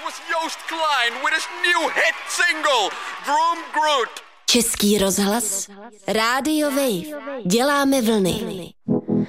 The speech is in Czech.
was Joost Klein with his new hit single, Vroom Groot. Český rozhlas, Rádio Wave, děláme vlny.